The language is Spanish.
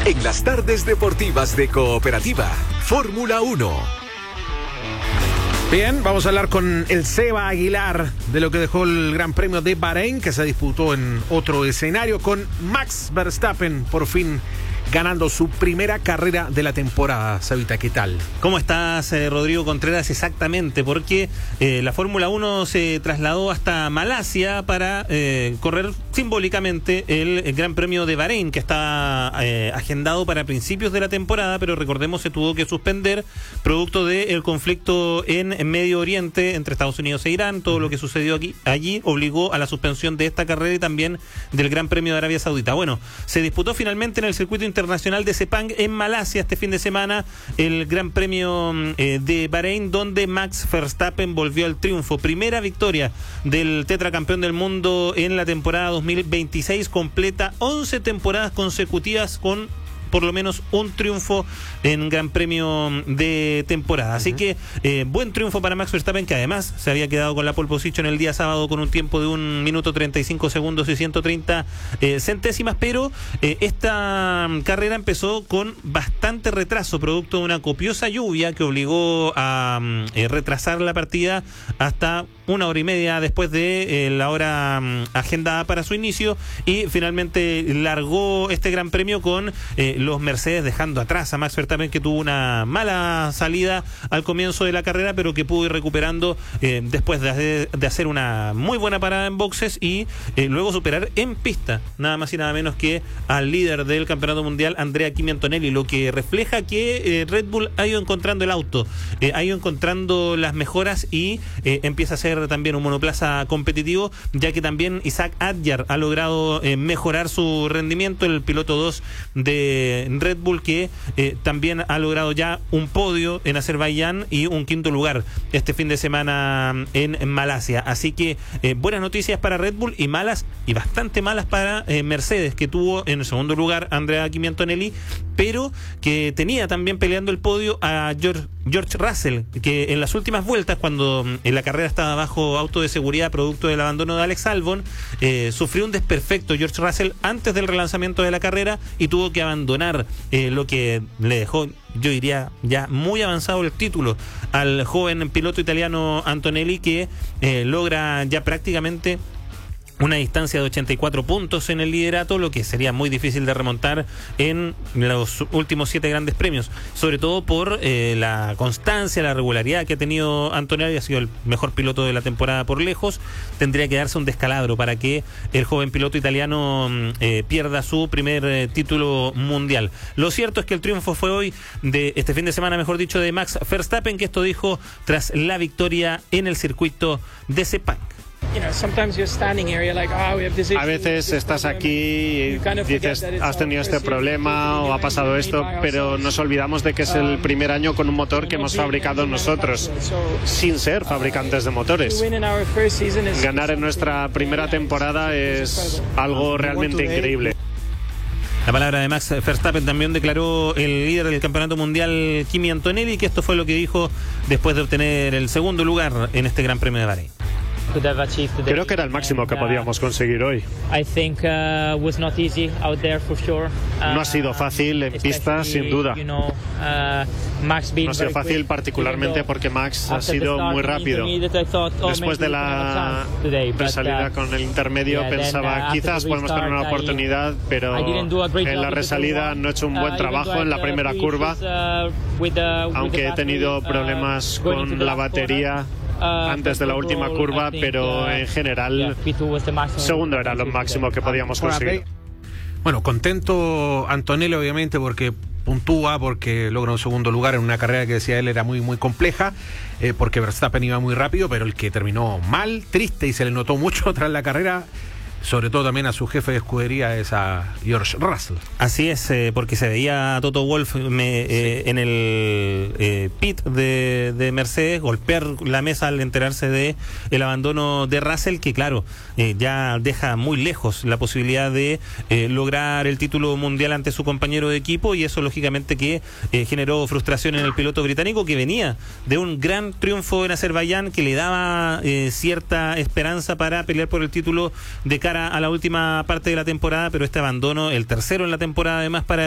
En las tardes deportivas de Cooperativa, Fórmula 1. Bien, vamos a hablar con el Seba Aguilar de lo que dejó el Gran Premio de Bahrein, que se disputó en otro escenario con Max Verstappen, por fin ganando su primera carrera de la temporada. Sabita, ¿qué tal? ¿Cómo estás, Rodrigo Contreras? Exactamente, porque la Fórmula 1 se trasladó hasta Malasia para correr simbólicamente el Gran Premio de Bahrein, que estaba agendado para principios de la temporada, pero recordemos se tuvo que suspender producto del conflicto en Medio Oriente entre Estados Unidos e Irán. Todo lo que sucedió allí obligó a la suspensión de esta carrera y también del Gran Premio de Arabia Saudita. Bueno, se disputó finalmente en el circuito internacional de Sepang en Malasia este fin de semana el Gran Premio de Bahrein, donde Max Verstappen volvió al triunfo. Primera victoria del tetracampeón del mundo en la temporada 2026, completa 11 temporadas consecutivas con por lo menos un triunfo en Gran Premio de temporada. Así que buen triunfo para Max Verstappen, que además se había quedado con la pole position el día sábado con un tiempo de 1 minuto 35 segundos y 130 centésimas, pero esta carrera empezó con bastante retraso, producto de una copiosa lluvia que obligó a retrasar la partida hasta 1 hora y media después de la hora agendada para su inicio, y finalmente largó este Gran Premio con los Mercedes dejando atrás a Max Verstappen, que tuvo una mala salida al comienzo de la carrera, pero que pudo ir recuperando después de hacer una muy buena parada en boxes y luego superar en pista nada más y nada menos que al líder del campeonato mundial, Andrea Kimi Antonelli, lo que refleja que Red Bull ha ido encontrando el auto, ha ido encontrando las mejoras y empieza a ser también un monoplaza competitivo, ya que también Isaac Adjar ha logrado mejorar su rendimiento, el piloto 2 de Red Bull, que también ha logrado ya un podio en Azerbaiyán y un quinto lugar este fin de semana en Malasia. Así que buenas noticias para Red Bull y malas y bastante malas para Mercedes, que tuvo en el segundo lugar Andrea Kimi Antonelli, pero que tenía también peleando el podio a George Russell, que en las últimas vueltas, cuando en la carrera estaba bajo auto de seguridad producto del abandono de Alex Albon, sufrió un desperfecto George Russell antes del relanzamiento de la carrera y tuvo que abandonar, lo que le dejó, yo diría, ya muy avanzado el título al joven piloto italiano Antonelli, que logra ya prácticamente una distancia de 84 puntos en el liderato, lo que sería muy difícil de remontar en los últimos 7 grandes premios, sobre todo por la constancia, la regularidad que ha tenido Antonelli. Ha sido el mejor piloto de la temporada por lejos. Tendría que darse un descalabro para que el joven piloto italiano pierda su primer título mundial. Lo cierto es que el triunfo fue hoy, de este fin de semana, mejor dicho, de Max Verstappen, que esto dijo tras la victoria en el circuito de Sepang. A veces estás aquí y dices, has tenido este problema o ha pasado esto, pero nos olvidamos de que es el primer año con un motor que hemos fabricado nosotros, sin ser fabricantes de motores. Ganar en nuestra primera temporada es algo realmente increíble. La palabra de Max Verstappen. También declaró el líder del campeonato mundial, Kimi Antonelli, que esto fue lo que dijo después de obtener el segundo lugar en este Gran Premio de Bahrein. Creo que era el máximo que podíamos conseguir hoy. No ha sido fácil en pista, sin duda. No ha sido fácil particularmente porque Max ha sido muy rápido. Después de la resalida con el intermedio pensaba, quizás podemos tener una oportunidad, pero en la resalida no he hecho un buen trabajo en la primera curva, aunque he tenido problemas con la batería antes de la última curva, pero en general segundo era lo máximo que podíamos conseguir. Bueno, contento Antonelli obviamente porque puntúa, porque logra un segundo lugar en una carrera que decía él era muy muy compleja, porque Verstappen iba muy rápido, pero el que terminó mal, triste, y se le notó mucho tras la carrera, sobre todo también a su jefe de escudería, es a George Russell. Así es, porque se veía a Toto Wolff en el pit de Mercedes golpear la mesa al enterarse de el abandono de Russell, que claro, ya deja muy lejos la posibilidad de lograr el título mundial ante su compañero de equipo, y eso lógicamente que generó frustración en el piloto británico, que venía de un gran triunfo en Azerbaiyán que le daba cierta esperanza para pelear por el título de cara a la última parte de la temporada, pero este abandono, el tercero en la temporada además para